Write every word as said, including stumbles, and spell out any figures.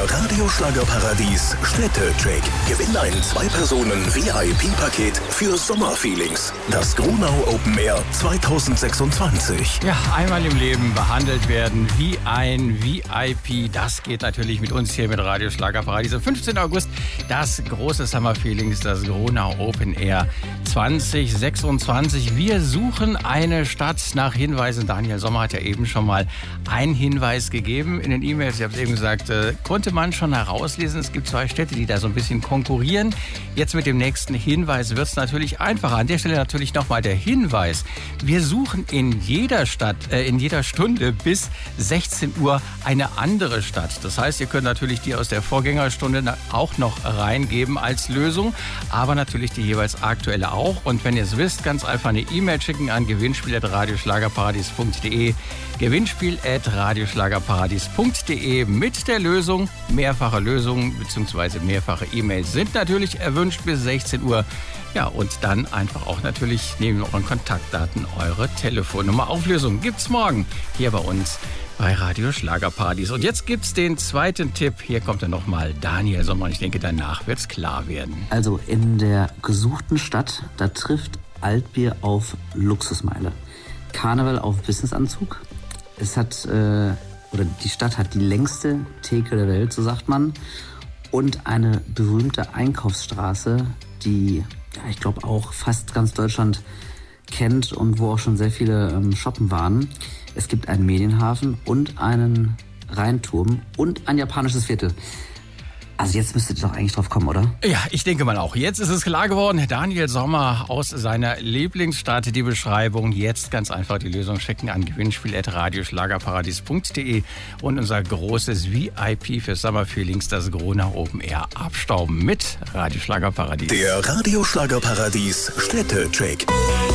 Der Radioschlagerparadies Städtecheck. Gewinn ein Zwei-Personen-V I P-Paket für Sommerfeelings. Das Gronau Open Air zweitausendsechsundzwanzig. Ja, einmal im Leben behandelt werden wie ein V I P. Das geht natürlich mit uns hier mit Radioschlagerparadies. Am fünfzehnten August das große Sommerfeelings, das Gronau Open Air zweitausendsechsundzwanzig. Wir suchen eine Stadt nach Hinweisen. Daniel Sommer hat ja eben schon mal einen Hinweis gegeben in den E-Mails. Ich habe es eben gesagt, äh, konnte man schon herauslesen. Es gibt zwei Städte, die da so ein bisschen konkurrieren. Jetzt mit dem nächsten Hinweis wird es natürlich einfacher. An der Stelle natürlich nochmal der Hinweis. Wir suchen in jeder Stadt, äh, in jeder Stunde bis sechzehn Uhr eine andere Stadt. Das heißt, ihr könnt natürlich die aus der Vorgängerstunde auch noch reingeben als Lösung, aber natürlich die jeweils aktuelle auch. Und wenn ihr es wisst, ganz einfach eine E-Mail schicken an gewinnspiel at radioschlagerparadies punkt de. gewinnspiel at radioschlagerparadies punkt de mit der Lösung. Mehrfache Lösungen bzw. mehrfache E-Mails sind natürlich erwünscht bis sechzehn Uhr. Ja, und dann einfach auch natürlich neben euren Kontaktdaten eure Telefonnummer. Auflösung gibt's morgen hier bei uns bei Radio Schlagerparadies. Und jetzt gibt's den zweiten Tipp. Hier kommt dann nochmal Daniel Sommer. Ich denke, danach wird's klar werden. Also in der gesuchten Stadt, da trifft Altbier auf Luxusmeile. Karneval auf Businessanzug. Es hat, äh, oder die Stadt hat die längste Theke der Welt, so sagt man. Und eine berühmte Einkaufsstraße, die, ja, ich glaube auch fast ganz Deutschland kennt und wo auch schon sehr viele ähm, shoppen waren. Es gibt einen Medienhafen und einen Rheinturm und ein japanisches Viertel. Also jetzt müsstet ihr doch eigentlich drauf kommen, oder? Ja, ich denke mal auch. Jetzt ist es klar geworden. Daniel Sommer aus seiner Lieblingsstadt. Die Beschreibung. Jetzt ganz einfach die Lösung schicken an gewinnspiel at radioschlagerparadies punkt de und unser großes V I P für Sommerfeelings, das Gronau Open Air, abstauben mit Radioschlagerparadies. Der Radioschlagerparadies Städtecheck.